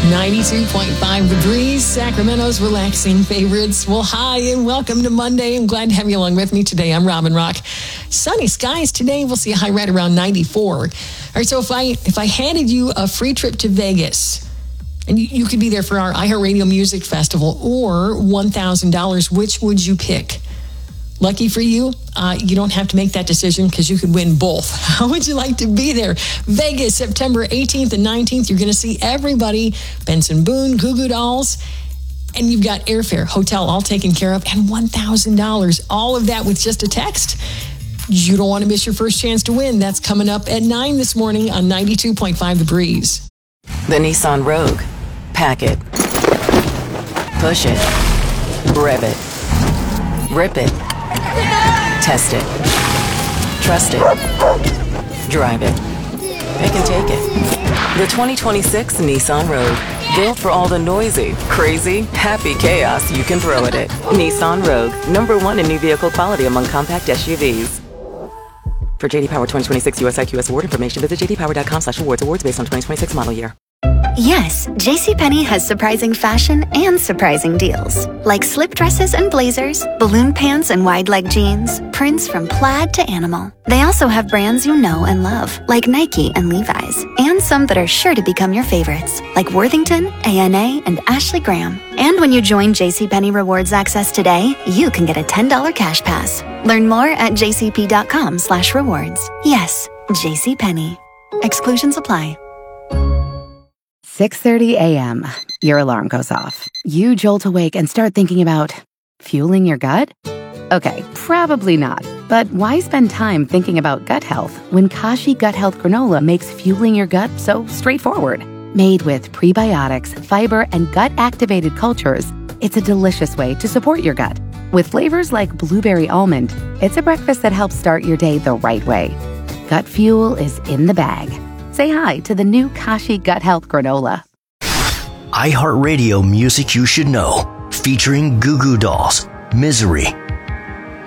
92.5 The Breeze, Sacramento's relaxing favorites. Well, hi and welcome to Monday. I'm glad to have you along with me today. I'm Robin Rock. Sunny skies today. We'll see a high right around 94. All right, so if I handed you a free trip to Vegas, and you could be there for our iHeartRadio Music Festival, or $1,000, which would you pick? Lucky for you, you don't have to make that decision because you could win both. How would you like to be there? Vegas, September 18th and 19th. You're going to see everybody. Benson Boone, Goo Goo Dolls. And you've got airfare, hotel, all taken care of, and $1,000. All of that with just a text. You don't want to miss your first chance to win. That's coming up at 9 this morning on 92.5 The Breeze. The Nissan Rogue. Pack it. Push it. Rev it. Rip it. Test it. Trust it. Drive it. Pick and take it. The 2026 Nissan Rogue. Built for all the noisy, crazy, happy chaos you can throw at it. Nissan Rogue. #1 in new vehicle quality among compact SUVs. For JD Power 2026 US IQS award information, visit jdpower.com/awards. Awards based on 2026 model year. Yes, JCPenney has surprising fashion and surprising deals. Like slip dresses and blazers, balloon pants and wide leg jeans, prints from plaid to animal. They also have brands you know and love, like Nike and Levi's, and some that are sure to become your favorites, like Worthington, A&A, and Ashley Graham. And when you join JCPenney Rewards Access today, you can get a $10 cash pass. Learn more at jcp.com/rewards. Yes, JCPenney. Exclusions apply. 6:30 a.m. Your alarm goes off. You jolt awake and start thinking about fueling your gut? Okay, probably not. But why spend time thinking about gut health when Kashi Gut Health Granola makes fueling your gut so straightforward? Made with prebiotics, fiber, and gut-activated cultures, it's a delicious way to support your gut. With flavors like blueberry almond, it's a breakfast that helps start your day the right way. Gut fuel is in the bag. Say hi to the new Kashi Gut Health Granola. iHeartRadio Music You Should Know, featuring Goo Goo Dolls, Misery,